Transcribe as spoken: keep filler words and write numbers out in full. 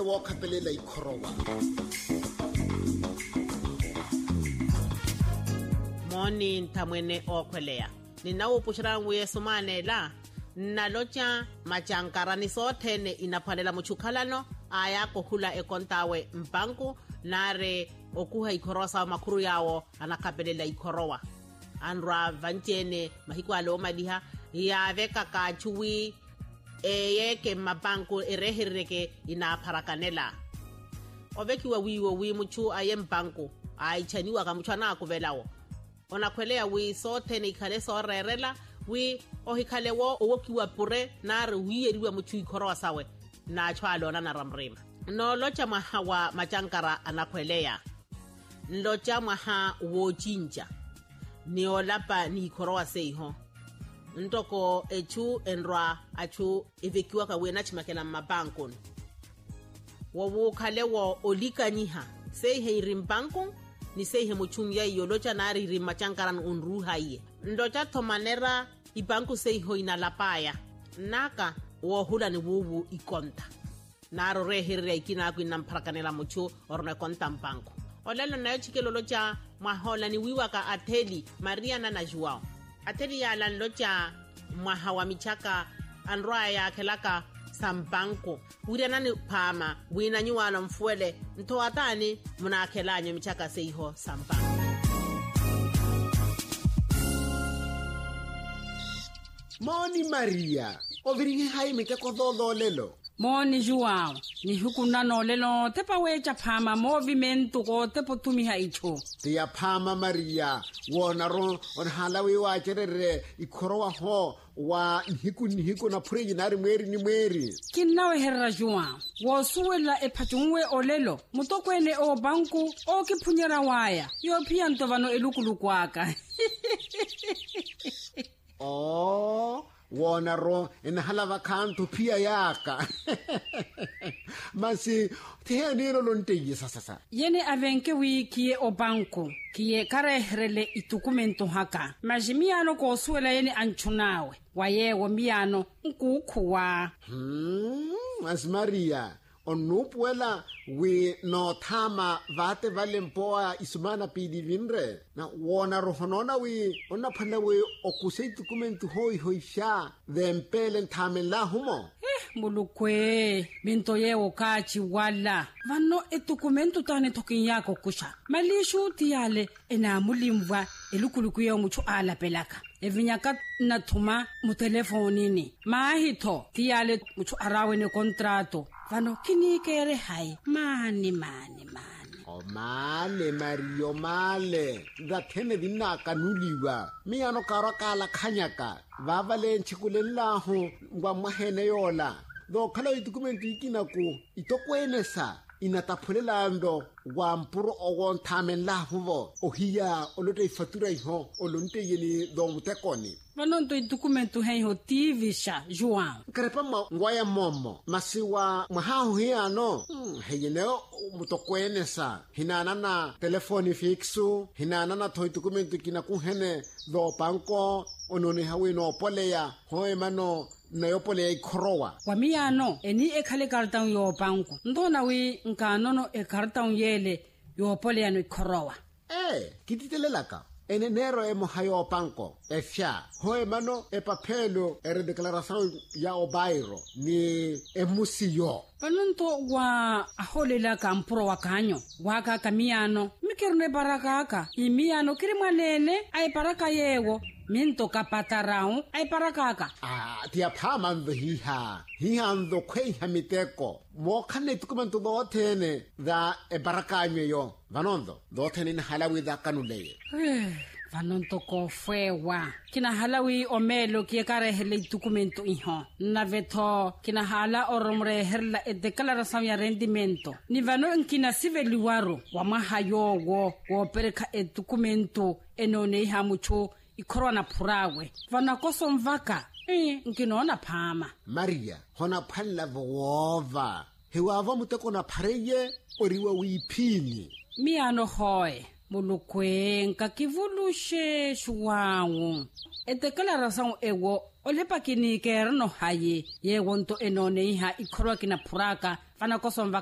wa khapelela ikhorowa. Moni ntamwene okwelea. Ninawo pushrangu Yesu manela. Nalocha machankarani sothene inaphalela muchukhalano aya kohula ekontawe mpanku nare okuha ikhorowa sa makhuru yawo anakhapelela ikhorowa. Anra vanchene mahikwale omaliha ya veka kachuwi eye ke mabanku erehireke inapharakanela. Ovekiwa wiwo wi muchu aye mpanku aichaniwa kamuchana akuvelawo. Onakwelea wi sote ni ikhale sorerela wi ohikhale wo owokiwa pure nare wiyeriwa muchu ikhorowa sawe na chwalo na naramrima. No locha maha wa machankara anakwelea. Locha maha wo jinja. Ni olapa ni ikhorowa seiho. Ntoko echu enra achu evekiwa kawe na chimakela mabankun. Wawo khale wo olika niha. Seihe irimbanku ni seihe muchumya yolocha nari rimachankaran unruha iye. Ndocha tomanera ibanku seiho inalapaya. Naka wo hula ni wuwu ikonta. Naro rehirre ikina aku inamparakanela muchu orne konta mbanku. Olelo na yochike lolocha mahola ni wiwaka ateli Maria na najuao. Ateli ya lanlocha mahawa michaka anroa ya kelaka sambanko. Wira nani pama wina nyuwa na mfuele ntoatani muna kelanyo michaka seiho sambanko. Moni Maria, oviri hai meke kodolo lelo. Moni Joao, ni hukuna no lelo tepa wecha pama movimento ko tepo tumiha icho. Tia pama Maria, wona ron on halawi wa cherere ikhorowa ho wa hiku ni hiku na pure nari mweri ni mweri. Kinawe herra Joao, wo suwela e pachungwe olelo, mutokwene o banku o kipunyera waya, yo pia ntovano elukulukwaka. Oh, wona ro en halava kanto pia yaka. Masi te nero lonte sasa sasa. Yene avenke wi kie o banku kie karehrele itukumento haka. Majimiano ko suela yene anchunawe. Waye wo miano nkukuwa. Hmm, as Maria onupuela we no thama vate valempoa isumana pidi vinre na wona rohonona we ona phana we okusei dokumentu hoi hoi sha thempele thamela humo eh mulukwe binto yewo kachi wala vano edokumentu tane tokin yako kusha malishu tiale ena mulimva elukulukuye muchu ala pelaka evinyaka na thuma mu telefonini mahitho tiale muchu arawe ne kontrato vano kinikere hai mani mani mani o male Mario male dathene dinna kanuliwa miano karakala khanyaka vavale nchikulelaho ngwa mahene yola do khala idokumenti ikina ku itokwenesa inataphulela ndo wa mpuro ogon thamela huvo ohia olote fatura iho olonte yeni do mutekoni vanonto idokumento heiho tivisha Joao karepa ngwaya momo masiwa mahahu hiano hmm, heyene mutokwenesa hinana na telefoni fixu hinana na thoi dokumento kina kuhene do banko onone hawe no poleya hoe mano na yopole ikhorowa wamiano eni ekhale kartang yo banku ndona wi nkanono e kartang yele yo pole ano ikhorowa eh kititelelaka ene nero e mohayo banko e fya hoe mano e papelo e declaração ya obairo ni e musiyo panonto wa aholela kampuro wakanyo waka kamiano mikerne barakaka imiano kirimwanene ai baraka yewo minto kapatarao ai barakaka ah tia phama hiha hiha ndo khweiha miteko mo khane tukumantu do thene da e barakanyo yo vanondo do thene ni halawi da kanuleye eh vanonto ko fewa kina halawi omelo kie karehele dokumento iho na veto kina hala oromre herla e declaração ya rendimento ni vano nkina siveliwaro wa mahayo wo wo pereka e dokumento enone ha mucho ikhorona phurawe vana kosomvaka eh nkinona phama Maria hona phalla vova hewa muteko na phareye oriwa wiphini miano hoye mulukwenka kivulushe shuwangu e declaração ewo olepa kini kerno haye ye wonto enone iha ikhorwa kina phuraka vana kosomvaka